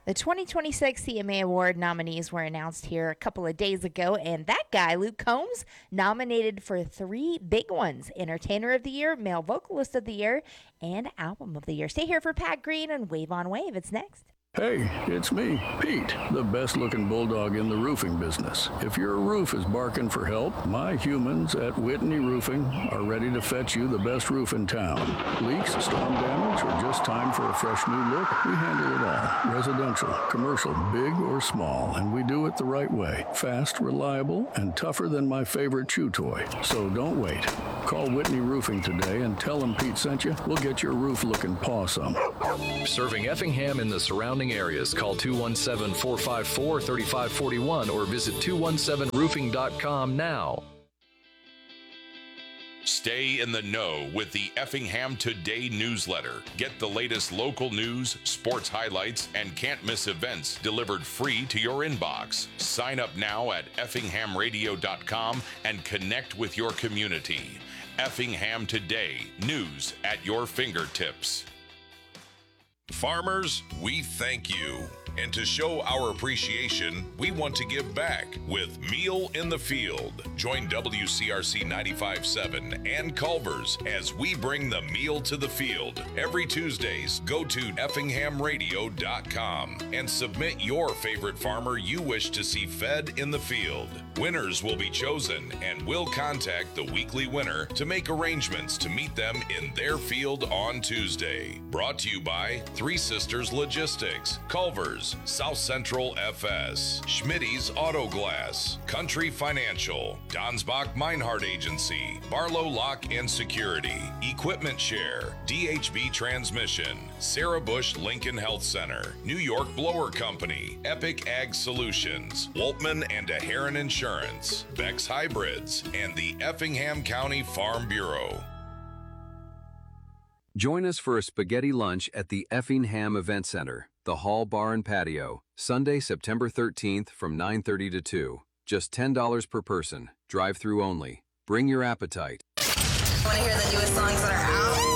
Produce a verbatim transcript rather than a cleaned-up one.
The twenty twenty-six C M A Award nominees were announced here a couple of days ago, and that guy, Luke Combs, nominated for three big ones: Entertainer of the Year, Male Vocalist of the Year, and Album of the Year. Stay here for Pat Green and Wave on Wave. It's next. Hey, it's me, Pete, the best-looking bulldog in the roofing business. If your roof is barking for help, my humans at Whitney Roofing are ready to fetch you the best roof in town. Leaks, storm damage, or just time for a fresh new look, we handle it all. Residential, commercial, big or small, and we do it the right way. Fast, reliable, and tougher than my favorite chew toy. So don't wait. Call Whitney Roofing today and tell them Pete sent you. We'll get your roof looking pawsome. Serving Effingham and the surrounding areas. Call two one seven, four five four, three five four one or visit two one seven roofing dot com now. Stay in the know with the Effingham Today newsletter. Get the latest local news, sports highlights, and can't miss events delivered free to your inbox. Sign up now at effingham radio dot com and connect with your community. Effingham Today, news at your fingertips. Farmers, we thank you. And to show our appreciation, we want to give back with Meal in the Field. Join W C R C ninety-five point seven and Culver's as we bring the meal to the field. Every Tuesdays, go to effingham radio dot com and submit your favorite farmer you wish to see fed in the field. Winners will be chosen, and we'll contact the weekly winner to make arrangements to meet them in their field on Tuesday. Brought to you by Three Sisters Logistics, Culver's, South Central F S, Schmitty's Auto Glass, Country Financial, Donsbach Meinhardt Agency, Barlow Lock and Security, Equipment Share, D H B Transmission, Sarah Bush Lincoln Health Center, New York Blower Company, Epic Ag Solutions, Waltman and Heron Insurance, Bex Hybrids, and the Effingham County Farm Bureau. Join us for a spaghetti lunch at the Effingham Event Center, the Hall Bar and Patio, Sunday, September thirteenth from nine thirty to two. Just ten dollars per person. Drive-through only. Bring your appetite. Want to hear the newest songs that are out?